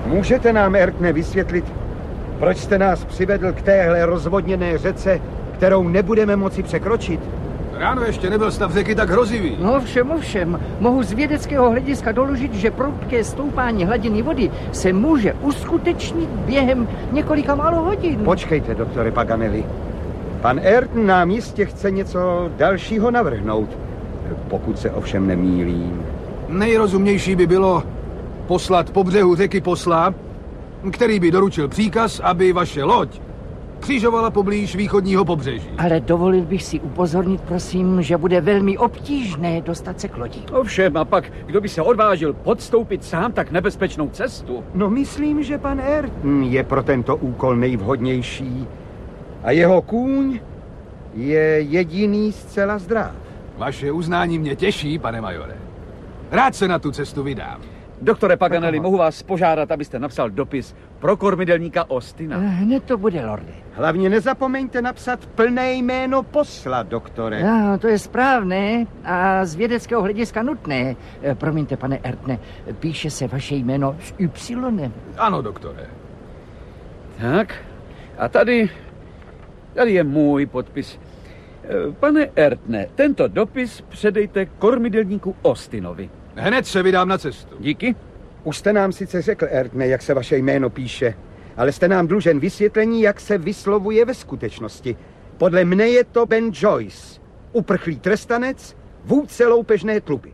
Můžete nám, Ertne, vysvětlit, proč jste nás přivedl k téhle rozvodněné řece, kterou nebudeme moci překročit? Ráno ještě nebyl stav řeky tak hrozivý. No ovšem. Mohu z vědeckého hlediska doložit, že prudké stoupání hladiny vody se může uskutečnit během několika málo hodin. Počkejte, doktore Paganelli. Pan Ayrton nám jistě chce něco dalšího navrhnout, pokud se ovšem nemýlím. Nejrozumnější by bylo poslat po břehu řeky posla, který by doručil příkaz, aby vaše loď křižovala poblíž východního pobřeží. Ale dovolil bych si upozornit, prosím, že bude velmi obtížné dostat se k lodi. Ovšem, a pak, kdo by se odvážil podstoupit sám tak nebezpečnou cestu? No, myslím, že pan Ayrton je pro tento úkol nejvhodnější. A jeho kůň je jediný zcela zdrav. Vaše uznání mě těší, pane majore. Rád se na tu cestu vydám. Doktore Paganelli, mohu vás požádat, abyste napsal dopis pro kormidelníka Austina? Hned to bude, lorde. Hlavně nezapomeňte napsat plné jméno posla, doktore. No, to je správné a z vědeckého hlediska nutné. Promiňte, pane Ayrtone, píše se vaše jméno s Y. Ano, doktore. Tak, a tady je můj podpis. Pane Ayrtone, tento dopis předejte kormidelníku Austinovi. Hned se vydám na cestu. Díky. Už jste nám sice řekl, Ayrtone, jak se vaše jméno píše, ale jste nám dlužen vysvětlení, jak se vyslovuje ve skutečnosti. Podle mne je to Ben Joyce, uprchlý trestanec, vůdce loupežné tluby.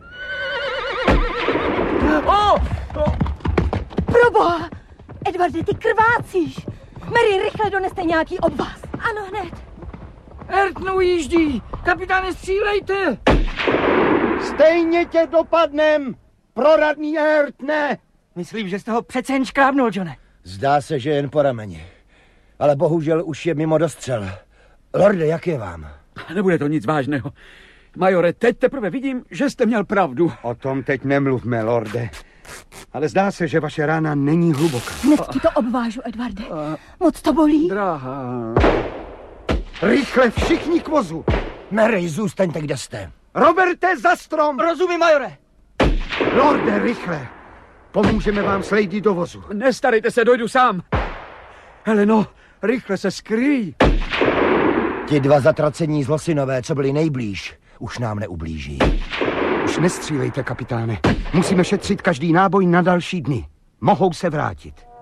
Proboha! Edwarde, ty krvácíš! Mary, rychle doneste nějaký obvaz. Ano, hned. Ayrton ujíždí! Kapitáne, střílejte! Stejně tě dopadnem, proradný Ayrtone! Myslím, že jste ho přece jen škrábnul, Johne. Zdá se, že jen po rameni. Ale bohužel už je mimo dostřel. Lorde, jak je vám? Nebude to nic vážného. Majore, teď teprve vidím, že jste měl pravdu. O tom teď nemluvme, lorde. Ale zdá se, že vaše rána není hluboká. Hned ti to obvážu, Edwarde. Moc to bolí? Dráha. Rychle všichni k vozu. Mary, zůstaňte, kde jste. Roberte, za strom! Rozumím, majore. Lorde, rychle. Pomůžeme vám s lady do vozu. Nestarejte se, dojdu sám. Heleno, rychle se skryj. Ti dva zatracení zlosinové, co byli nejblíž, už nám neublíží. Už nestřílejte, kapitáne. Musíme šetřit každý náboj na další dny. Mohou se vrátit.